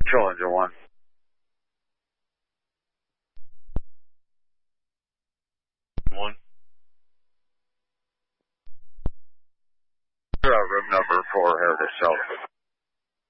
Control Engine 1. One. Room number 4, Heritage South.